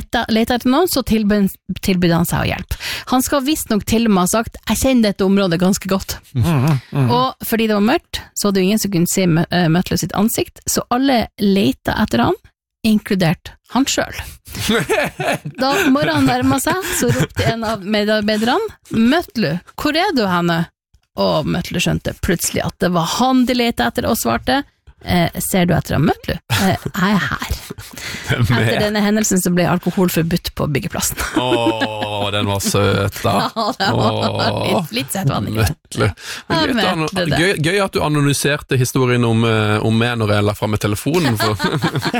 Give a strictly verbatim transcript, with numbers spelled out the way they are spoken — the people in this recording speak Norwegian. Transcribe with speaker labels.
Speaker 1: lette, lette etter noen, så tilbød, tilbød han seg å hjelpe. Han skal visst nok til og med ha sagt, jeg kjenner dette området ganske godt. Mm, mm. Og fordi det var mørkt, så var det jo ingen som kunne se Mötley sitt ansikt, så alle lette etter han, inkludert han selv. Da morgenen nærmet seg, så ropte en av medarbeiderne, Mötley, hvor er du henne? Og Mötley skjønte plutselig at det var han de lette etter og svarte, eh, ser du etter Mötley? Eh, jeg er her. Etter denne hendelsen så ble alkohol forbudt på byggeplassen.
Speaker 2: Åh, den var søt da.
Speaker 1: Ja, det var litt, litt søt vanlig.
Speaker 2: Mötley. Gøy, gøy at du analyserte historien om, om meg når jeg la frem med telefonen. For